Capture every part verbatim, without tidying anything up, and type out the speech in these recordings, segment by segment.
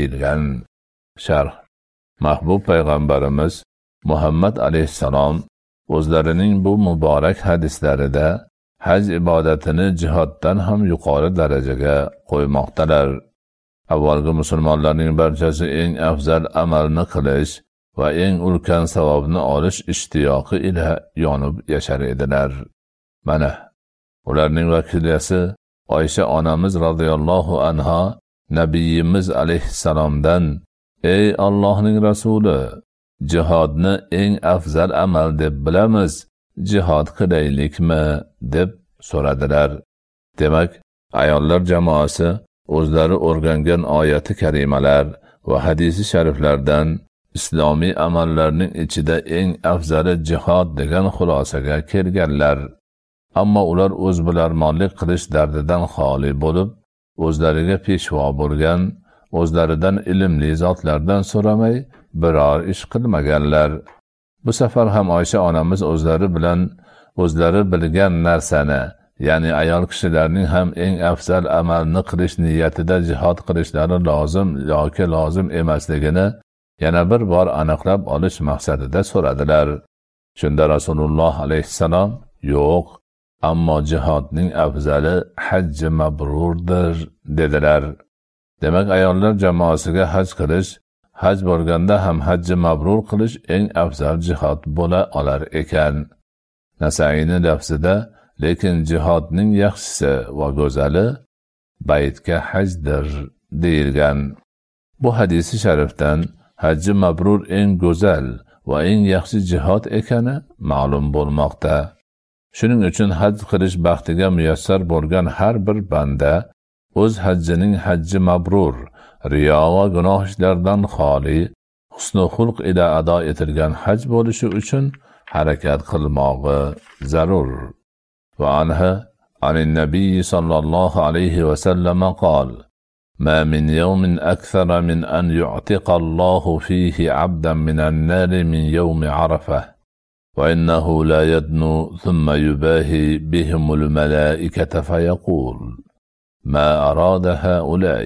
deyilgan. Sharh. Mahbub payg'ambarimiz Muhammad alayhissalom o'zlarining bu muborak hadislarida haj ibodatini jihoddan ham yuqori darajaga qo'ymoqdalar. Avvalgi musulmonlarning barchasi eng afzal amalni qilish va eng ulkan savobni olish ishtiyoqi ila yonib yashar edilar. Mana ularning vakilasi Oysha onamiz radhiyallohu anha Nabiyimiz alayhissalomdan: "Ey Allohning rasuli, jihodni eng afzal amal deb bilamiz, jihod qilaylikmi?" deb so'radilar. Demak, ayollar jamoasi o'zlari o'rgangan oyati karimalar va hadisi shariflardan islomiy amallarning ichida eng afzali jihod degan xulosaga kelganlar. Ammo ular o'zbilarmonlik qilish dardidan xoli bo'lib, o'zlariga peshvo bo'lgan, o'zlaridan ilmli zotlardan so'ramay biror ish qilmaganlar. Bu safar ham Oysha onamiz o'zlari bilan o'zlari bilgan narsani, ya'ni ayol kishilarning ham eng afzal amalni qilish niyatida jihod qilishlari lozim yoki lozim emasligini yana bir bor aniqlab olish maqsadida so'radilar. Shunda Rasululloh alayhissalom: "Yo'q, ammo jihodning afzali hajji mabrurdir" dedilar. Demak, ayollar jamoasiga haj qilish, haj bo'lganda ham hajji mabrur qilish eng afzal jihod bo'la olar ekan. Nasaining lafzida: "Lekin jihodning yaxshisi va go'zali baytga hajdir" deyilgan. Bu hadisi sharifdan hajji mabrur eng go'zal va eng yaxshi jihod ekani ma'lum bo'lmoqda. Shuning uchun haj qilish baxtiga muyassar bo'lgan har bir banda o'z hajjining hajji mabrur, riyo va gunoh ishlardan xoli, husn xulq ila ado etilgan haj bo'lishi uchun harakat qilmog'i zarur. Va anha anin nabiy sallallohu alayhi va sallam qol: "Ma min yawmin akthara min an yu'tiqa Allahu fihi 'abdan min an-nar min yawmi Arafah. وإنه لا يدنو ثم يباهي بهم الملائكة فيقول: ما أراد هؤلاء."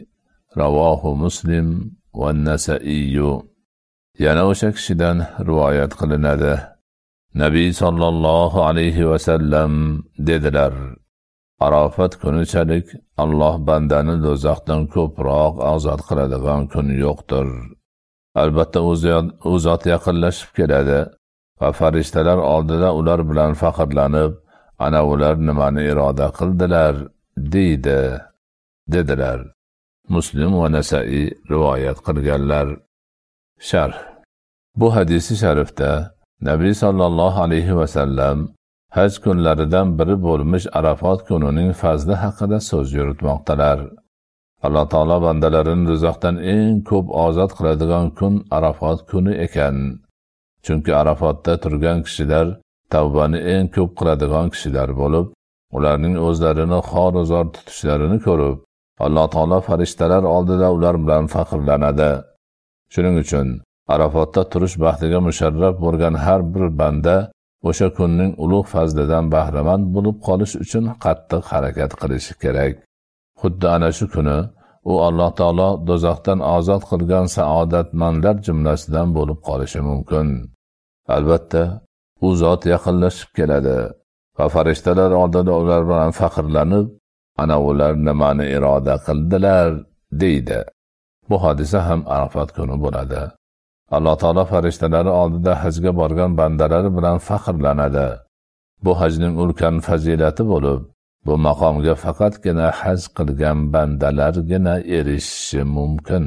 رواه مسلم والنسائي. yana o'sha kishidan rivoyat qilinadi. Nabiy sallallohu alayhi va sallam dedilar: Arafat kunichalik Alloh bandani do'zaxdan ko'proq ozod qiladigan kun yo'qdir. Albatta u zot yaqinlashib keladi va farishtalar oldida ular bilan faxrlanib, ana ular nimani iroda qildilar deydi dedilar. Muslim va Nasai rivoyat qilganlar. Sharh. Bu hadisi sharifda Nabiy sallallohu alayhi va sallam haj kunlaridan biri bo'lmish Arafat kunining fazli haqida so'z yuritmoqdalar. Alloh taolo bandalarini do'zaxdan eng ko'p ozod qiladigan kun Arafat kuni ekan. Chunki Arafatda turgan kishilar tavbani eng ko'p qiladigan kishilar bo'lib, ularning o'zlarini xor-zor tutishlarini ko'rib, Alloh taolo farishtalar oldida ular bilan faxrlanadi. Shuning uchun Arafatda turish baxtiga musharraf bo'lgan har bir banda o'sha kunning ulug' fazlidan bahramand bo'lib qolish uchun qattiq harakat qilishi kerak. Xuddi ana shu kuni u Alloh taolo do'zaxdan ozod qilgan saodatmandlar jumlasidan bo'lib qolishi mumkin. Albatta, u zot yaqinlashib keladi va farishtalar oldida ular bilan faxrlanib, ana ular nimani iroda qildilar deydi. Bu hodisa ham Arafat kuni bo'ladi. Alloh taolo farishtalari oldida hajga borgan bandalari bilan faxrlanadi. Bu hajning ulkan fazilati bo'lib, bu maqomga faqatgina haj qilgan bandalargina erishishi mumkin.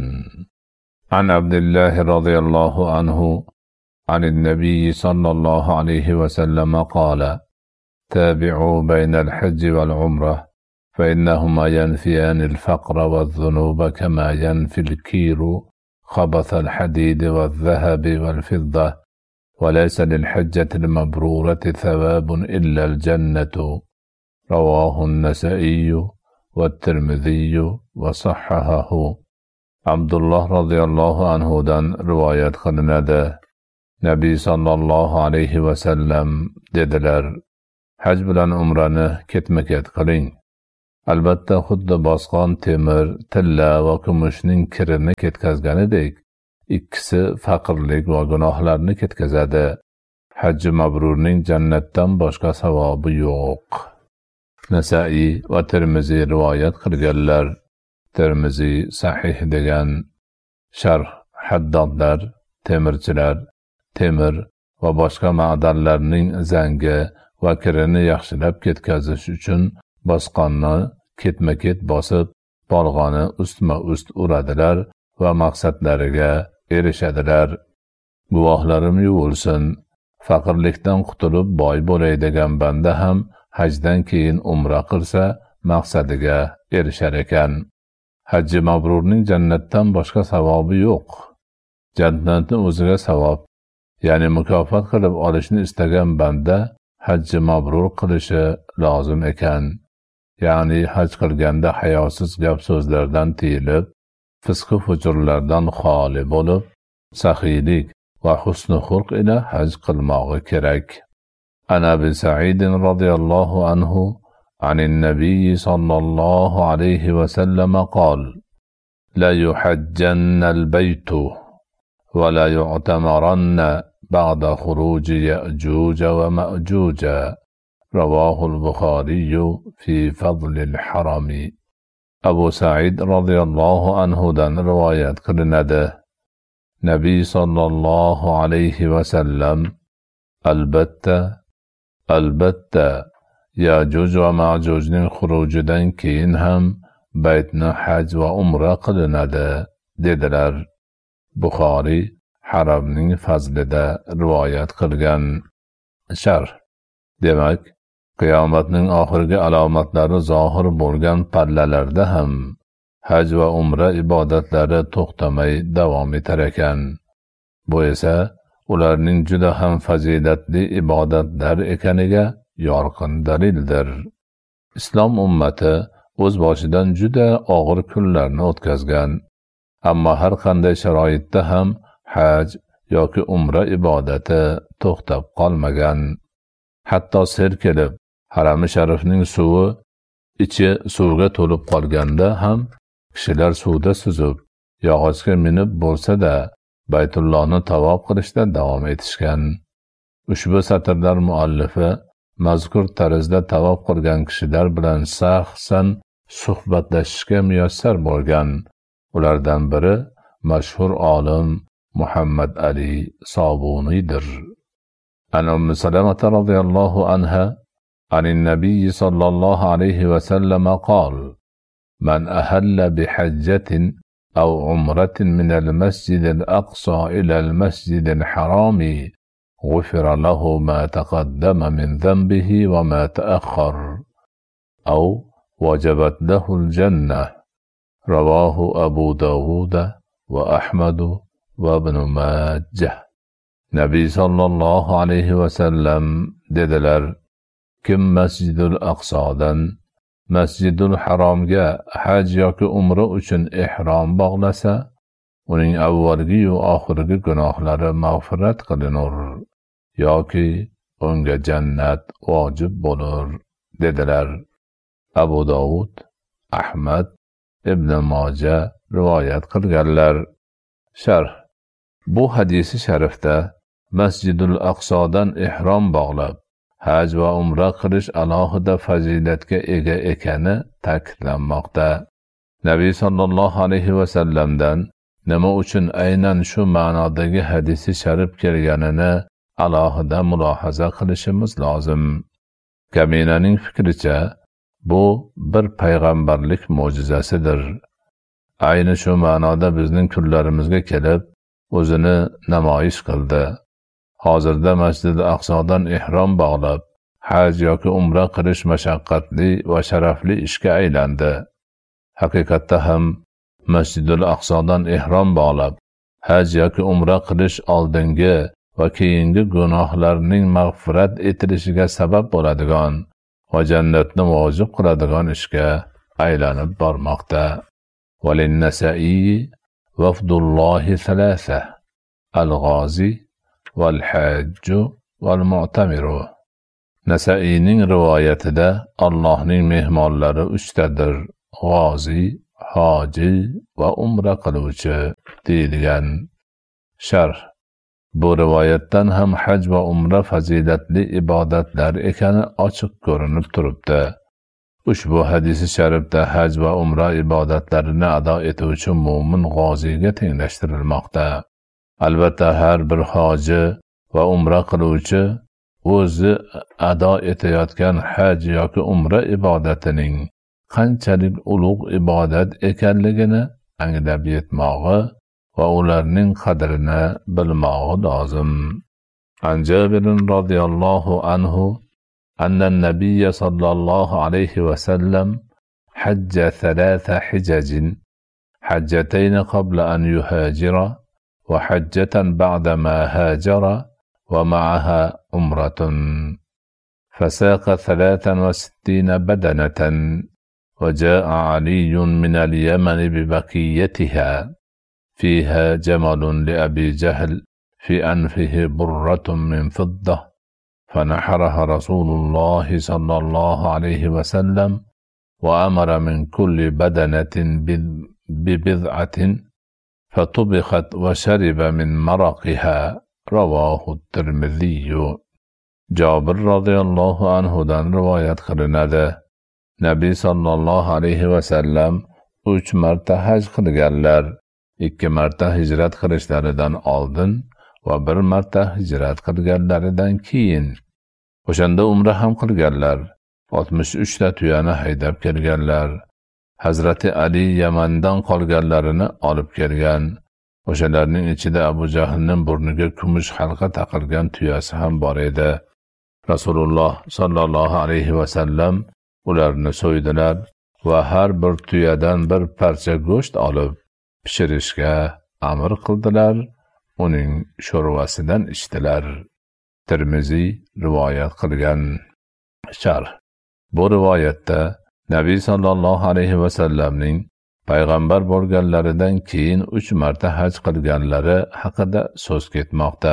An Abdullah radhiyallohu anhu عن النبي صلى الله عليه وسلم قال: تابعوا بين الحج والعمرة فإنهما ينفيان الفقر والذنوب كما ينفي الكير خبث الحديد والذهب والفضة، وليس للحجة المبرورة ثواب إلا الجنة. رواه النسائي والترمذي وصححه. عبد الله رضي الله عنه دان روايات قلنده. Nabiy sallallohu alayhi va sallam dedilar: Haj bilan umrani ketma-ket qiling. albatta xuddi bosqon temir, tilla va kumushning kirini ketkazganidek, ikkisi faqirlik va gunohlarni ketkazadi. Hajji mabrurning jannatdan boshqa savobi yo'q. Nasa'i va Tirmiziy rivoyat qilganlar. Tirmiziy sahih degan. Sharh: haddodlar, temirchilar, temir va boshqa ma'danlarning zangi va kirini yaxshilab ketkazish uchun bosqonni ketma-ket bosib, bolg'oni ustma-ust uradilar va maqsadlariga erishadilar. Guvohlarim yuvilsin, faqirlikdan qutulib boy bo'lay degan banda ham hajdan keyin umra qilsa maqsadiga erishar ekan. Hajji mabrurning jannatdan boshqa savobi yo'q. Jannatni o'ziga savob, ya'ni mukofot qilib olishni istagan banda hajji mabrur qilishi lozim ekan. Ya'ni haj qilganda hayosiz gap so'zlardan tiyilib, fisq va fujurlardan xoli bo'lib, saxiylik va husn xulq ila haj qilmog'i kerak. Ana Abi Sa'id radhiyallohu anhu عن النبي صلى الله عليه وسلم قال: لا يحجن البيت ولا يعتمرن بعد خروج يأجوج ومأجوج. رواه البخاري في فضل الحرم. أبو سعيد رضي الله عنه دان روايات قلنده. نبي صلى الله عليه وسلم البتة البتة Yajuj va Ma'jujning xurujidan keyin ham baytni haj va umra qilinadi dedilar. Buxoriy haramning fazlida rivoyat qilgan. Sharh: demak, qiyomatning oxirgi alomatlari zohir bo'lgan pallalarda ham haj va umra ibodatlari to'xtamay davom etar ekan. Bu esa ularning juda ham fazilatli ibodatlar ekaniga yorqin dalildir. Islom ummati o'z boshidan juda og'ir kunlarni o'tkazgan, ammo har qanday sharoitda ham haj yoki umra ibodati to'xtab qolmagan. Hatto sel kelib, harami sharifning suvi ichi suvga to'lib qolganda ham kishilar suvda suzib, yog'ochga minib bo'lsa-da Baytullohni tavof qilishda davom etishgan. Ushbu satrlar muallifi mazkur tarzda tavof qilgan kishilar bilan shaxsan suhbatlashishga muyassar bo'lgan. Ulardan biri mashhur olim Muhammad Ali Sobuniydir. An Ummu Salamah radhiyallohu anha عن النبي صلى الله عليه وسلم قال: من أهل بحجة أو عمرة من المسجد الأقصى إلى المسجد الحرام غفر له ما تقدم من ذنبه وما تأخر، أو وجبت له الجنة. رواه أبو داود وأحمد وابن ماجه. Nabi sallallohu alayhi va sallam dedilar: kim Masjidul Aqsodan Masjidul Haromga haj yoki umra uchun ihrom bog'lasa, uning avvalgi va oxirgi gunohlari mag'firat qilinur yoki unga jannat vojib bo'lur dedilar. Abu Dovud, Ahmad, Ibn Moja rivoyat qilganlar. Sharh: bu hadisi sharifda Masjidul Aqsodan ihrom bog'lab haj va umra qilish alohida fazilatga ega ekani ta'kidlanmoqda. Nabiy sallallohu alayhi va sallamdan nima uchun aynan shu ma'nodagi hadisi sharif kelganini alohida mulohaza qilishimiz lozim. Kaminaning fikricha, bu bir payg'ambarlik mo'jizasidir. Ayni shu ma'noda bizning kunlarimizga kelib, o'zini namoyish qildi. Hozirda Masjid Aqsodan ihrom bog'lab haj yoki umra qilish mashaqqatli va sharafli ishga aylandi. Haqiqatda ham Masjidul Aqsodan ihrom bog'lab haj yoki umra qilish oldingi va keyingi gunohlarning mag'firat etilishiga sabab bo'ladigan va jannatni vojib qiladigan ishga aylanib bormoqda. Valin-Nasa'i wafdullohi thalatha al-ghazi wal-hajju wal-mu'tamiru. Nasaiyning rivoyatida Allohning mehmonlari uchtadir: g'ozi, hoji va umra qiluvchi deyilgan. Sharh: bu rivoyatdan ham haj va umra fazilatli ibodatlar ekani ochiq ko'rinib turibdi. Ushbu hadisi sharifda haj va umra ibodatlarini ado etuvchi mo'min g'oziga tenglashtirilmoqda. Albatta har bir hoji va umra qiluvchi o'zi ado etayotgan haj yoki umra ibodatining qanchalik ulug' ibodat ekanligini anglab yetmog'i va ularning qadrini bilmog'i lozim. An Jabir radhiyallohu anhu أن النبي صلى الله عليه وسلم حج ثلاث حجج حجتين قبل أن يهاجر وحجة بعدما هاجر ومعها عمرة فساق ثلاثا وستين بدنة وجاء علي من اليمن ببقيتها فيها جمل لأبي جهل في أنفه برة من فضة فنحرها رسول الله صلى الله عليه وسلم وأمر من كل بدنة ببضعة فطبخت وشرب من مرقها رواه الترمذي. Jabir radhiyallohu anhudan rivoyat qilinadi. Nabiy sallallohu alayhi va sallam uch marta haj qilganlar. ikki marta hijrat qilishlaridan oldin va bir marta hijrat qilganlaridan keyin. O'shanda umra ham qilganlar. oltmish uch ta tuyani haydab kelganlar. Hazrati Ali Yamandan qolganlarini olib kelgan. O'shalarning ichida Abu Jahlning burniga kumush halqa taqilgan tuyasi ham bor edi. Rasululloh sallallohu alayhi va sallam ularni so'ydilar va har bir tuyadan bir parcha go'sht olib pishirishga amr qildilar. Uning sho'rvasidan ichdilar. Tirmiziy rivoyat qilgan. Sharh: bu rivoyatda Nabiy sallallohu alayhi va sallamning payg'ambar bo'lganlaridan keyin uch marta haj qilganlari haqida so'z ketmoqda.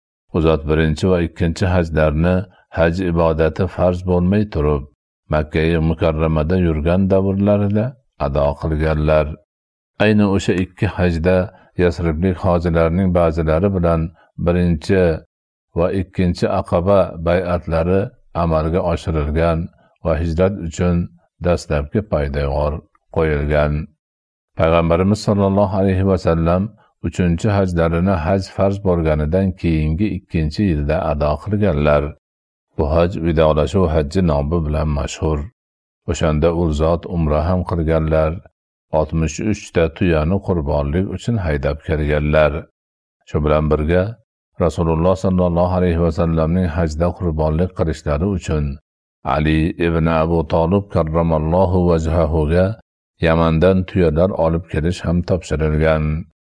U zot birinchi va ikkinchi hajlarni haj ibodati farz bo'lmay turib Makka-i Mukarramada yurgan davrlarida ado qilganlar. Ayni o'sha ikki hajda Yasriblik hojilarning ba'zilari bilan birinchi va ikkinchi Aqaba bay'atlari amalga oshirilgan va hijrat uchun dastlabki poydevor qo'yilgan. Payg'ambarimiz sollallohu alayhi va sallam uchinchi hajlarini haj farz bo'lganidan keyingi ikkinchi yilda ado qilganlar. Bu haj vidolashuv hajji nomi bilan mashhur. O'shanda u zot umra ham qilganlar. oltmish uch ta tuyani qurbonlik uchun haydab kelganlar. Shu bilan birga Rasululloh sallallohu alayhi va sallamning hajda qurbonlik qilishlari uchun Ali ibn Abu Talib karramallohu vajhahuga Yamandan tuyalar olib kelish ham topshirilgan.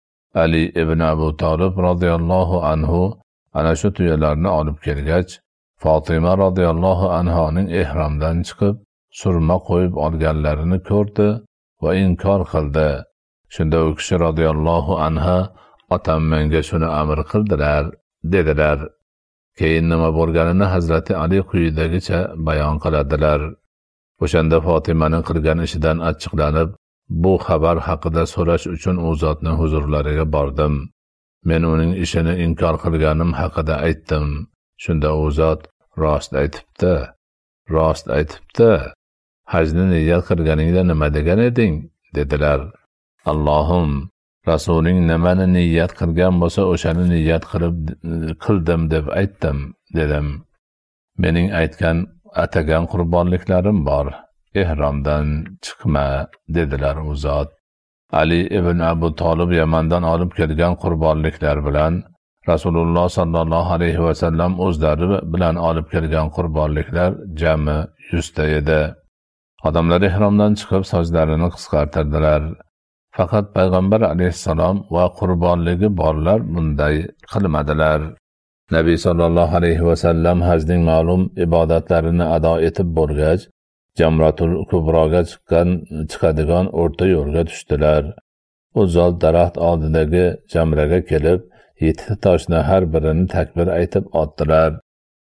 Ali ibn Abu Talib radhiyallohu anhu ana shu tuyalarni olib kelgach, Fatima radhiyallohu anhoning ehromdan chiqib, surma qo'yib olganlarini ko'rdi va inkor qildi. Shunda u kishi radhiyallohu anha: "Otam menga shuni amr qildilar", dedilar. Keyin nima bo'lganini Hazrati Ali quyidagicha bayon qiladilar. O'shanda Fotimaning qilgan ishidan achchiqlanib, bu xabar haqida so'rash uchun u zotning huzurlariga bordim. Men uning ishini inkor qilganim haqida aytdim. Shunda u zot: "Rost aytibdi. Rost aytibdi. Hajni niyat qilganingda nima degan eding?" dedilar. "Allohim, Rasuling nimani niyat qilgan bo'lsa, o'shani niyat qilib qildim deb aytdim", dedim. "Mening aytgan atagan qurbonliklarim bor. Ehromdan chiqma", dedilar u zot. Ali ibn Abu Talib Yamandan olib kelgan qurbonliklar bilan Rasululloh sallallohu alayhi va sallam o'zlari bilan olib kelgan qurbonliklar jami yuz ta edi. Odamlar ehromdan chiqib sochlarini qisqartirdilar. Faqat payg'ambar alayhissalom va qurbonligi borlar bunday qilmadilar. Nabiy sallallohu alayhi va sallam hajning ma'lum ibodatlarini ado etib bo'lgach, Jamratul Kubroga chiqqan chiqadigan o'rta yo'lga tushdilar. U zot daraxt oldidagi jamraga kelib, yetti toshni har birini takbir aytib otdilar.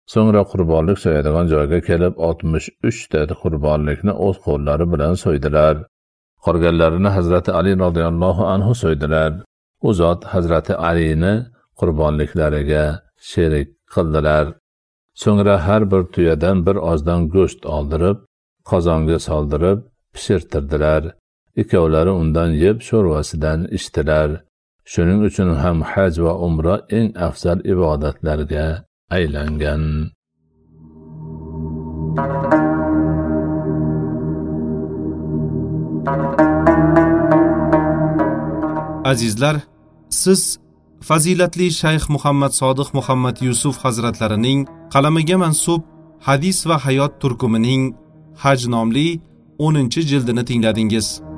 So'ngra qurbonlik so'yadigan joyga kelib oltmish uch ta qurbonlikni o'z qo'llari bilan so'ydilar. Qolganlarini Hazrati Ali radhiyallohu anhu so'ydilar. U zot Hazrati Alini qurbonliklariga sherik qildilar. So'ngra har bir tuyadan bir ozdan go'sht oldirib, qozonga soldirib pishirtirdilar. Ikkovlari undan yeb sho'rvasidan ichdilar. Shuning uchun ham haj va umra eng afzal ibodatlarga aylangan. Azizlar, siz fazilatli Shayx Muhammad Sodiq Muhammad Yusuf hazratlarining qalamiga mansub Hadis va hayot turkumining Haj nomli o'ninchi jildini tingladingiz.